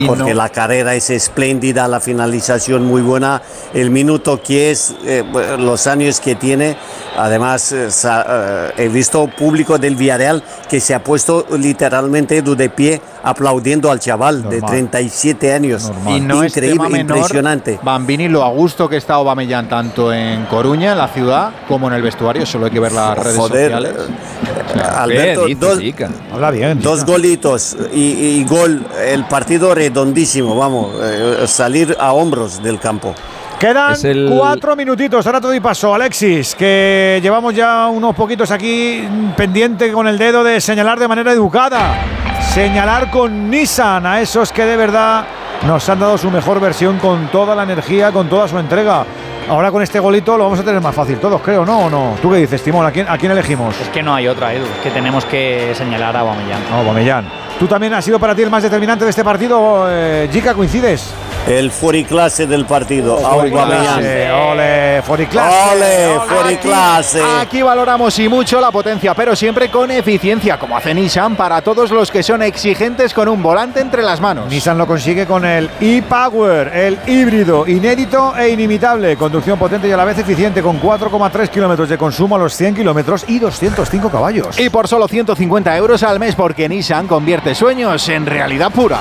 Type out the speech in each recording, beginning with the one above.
Porque la carrera es espléndida, la finalización muy buena, el minuto que es, los años que tiene. Además, he visto público del Villarreal que se ha puesto literalmente de pie aplaudiendo al chaval de 37 años. Y no increíble, es impresionante. Bambini, lo a gusto que está Aubameyang tanto en Coruña, en la ciudad, como en el vestuario. Solo hay que ver las redes sociales. Alberto, dos golitos y gol. El partido redondísimo, vamos, salir a hombros del campo. Quedan 4 minutitos, ahora todo y paso, Alexis, que llevamos ya unos poquitos aquí pendiente con el dedo de señalar de manera educada, señalar con Nissan a esos que de verdad nos han dado su mejor versión con toda la energía, con toda su entrega. Ahora con este golito lo vamos a tener más fácil todos, creo, ¿no? ¿O no? ¿Tú qué dices, Timón? ¿A quién elegimos? Es que no hay otra, Edu, que tenemos que señalar a Aubameyang. Aubameyang. ¿Tú también has sido para ti el más determinante de este partido, Jica? ¿Coincides? El furiclase del partido, Aubameyang. Ole, furiclase. Ole, furiclase. Aquí valoramos y mucho la potencia, pero siempre con eficiencia, como hace Nissan para todos los que son exigentes con un volante entre las manos. Nissan lo consigue con el e-Power, el híbrido, inédito e inimitable. Conducción potente y a la vez eficiente, con 4,3 kilómetros de consumo a los 100 kilómetros y 205 caballos. Y por solo 150 euros al mes, porque Nissan convierte sueños en realidad pura.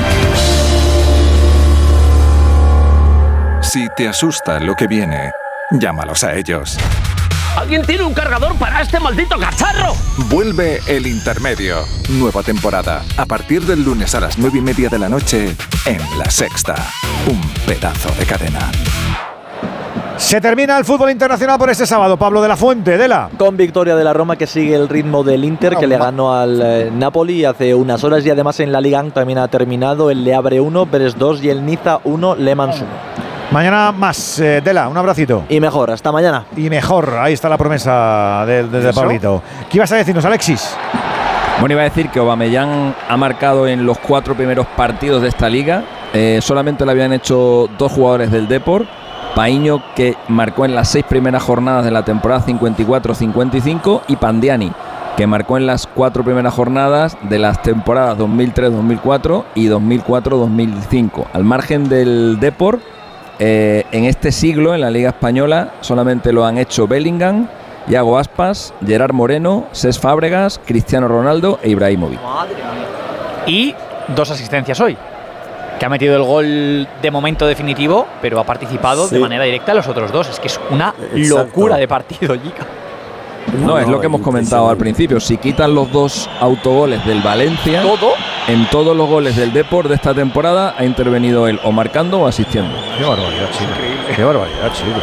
Si te asusta lo que viene, llámalos a ellos. ¿Alguien tiene un cargador para este maldito cacharro? Vuelve El Intermedio. Nueva temporada. A partir del lunes a las 9:30 de la noche en La Sexta. Un pedazo de cadena. Se termina el fútbol internacional por este sábado. Pablo de la Fuente, Dela. Con victoria de la Roma, que sigue el ritmo del Inter, que le ganó al Napoli hace unas horas, y además en la Liga también ha terminado el Le Havre 1, Brest 2 y el Niza 1, Le Mans 1. Mañana más, Dela, un abracito. Y mejor, hasta mañana. Y mejor, ahí está la promesa de Pablito. ¿Qué ibas a decirnos, Alexis? Bueno, iba a decir que Aubameyang ha marcado en los 4 primeros partidos de esta liga. Solamente lo habían hecho 2 jugadores del Depor. Paíño, que marcó en las 6 primeras jornadas de la temporada 54-55, y Pandiani, que marcó en las 4 primeras jornadas de las temporadas 2003-2004 y 2004-2005. Al margen del Depor, en este siglo, en la Liga Española, solamente lo han hecho Bellingham, Iago Aspas, Gerard Moreno, Cesc Fábregas, Cristiano Ronaldo e Ibrahimovic. Y 2 asistencias hoy, que ha metido el gol de momento definitivo, pero ha participado de manera directa a los otros 2. Es que es una locura de partido, Jica. No, es lo que hemos comentado al principio. Si quitan los 2 autogoles del Valencia, en todos los goles del Depor de esta temporada ha intervenido él, o marcando o asistiendo. Qué barbaridad, chico. Qué barbaridad, chico.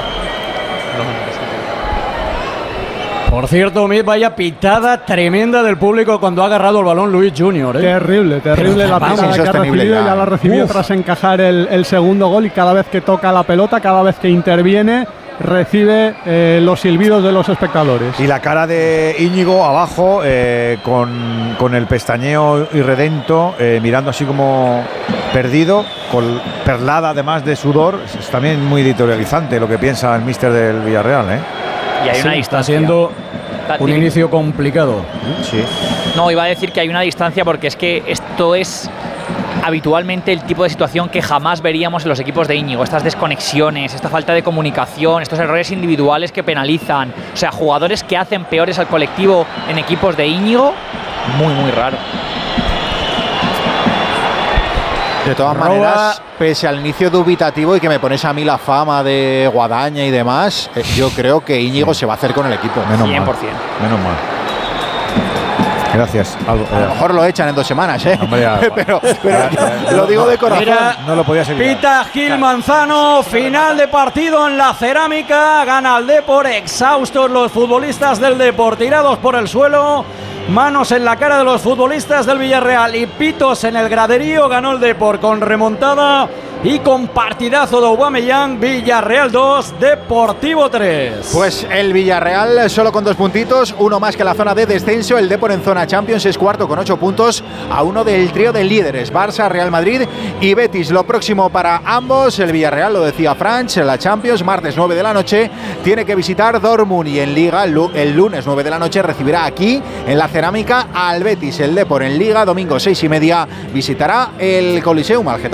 Por cierto, vaya pitada tremenda del público cuando ha agarrado el balón Luis Junior. Terrible la pitada que ha recibido. Ya la ha recibido tras encajar el segundo gol, y cada vez que toca la pelota, cada vez que interviene, recibe los silbidos de los espectadores. Y la cara de Íñigo abajo, con el pestañeo irredento, mirando así como perdido, con perlada además de sudor. Es también muy editorializante lo que piensa el míster del Villarreal, Y hay una distancia. Está siendo un inicio complicado. Sí. No, iba a decir que hay una distancia, porque es que esto es habitualmente el tipo de situación que jamás veríamos en los equipos de Íñigo. Estas desconexiones, esta falta de comunicación, estos errores individuales que penalizan. O sea, jugadores que hacen peores al colectivo en equipos de Íñigo. Muy, muy raro. De todas maneras, pese al inicio dubitativo y que me pones a mí la fama de Guadaña y demás, yo creo que Íñigo se va a hacer con el equipo. 100%. Menos mal. Gracias. A lo mejor lo echan en 2 semanas, Hombre, pero lo digo de corazón. No lo podías evitar. Pita Gil Manzano, final de partido en la Cerámica. Gana el Depor, exhaustos los futbolistas del Depor, tirados por el suelo. Manos en la cara de los futbolistas del Villarreal y pitos en el graderío. Ganó el Depor con remontada y con partidazo de Aubameyang. Villarreal 2, Deportivo 3. Pues el Villarreal solo con 2 puntitos, uno más que la zona de descenso. El Depor en zona Champions es cuarto con 8 puntos, a uno del trío de líderes, Barça, Real Madrid y Betis. Lo próximo para ambos, el Villarreal, lo decía Franch, en la Champions, martes 9 de la noche, tiene que visitar Dortmund, y en Liga el lunes 9 de la noche recibirá aquí en la Cerámica al Betis. El Depor en Liga, domingo 6:30, visitará el Coliseum al Getafe.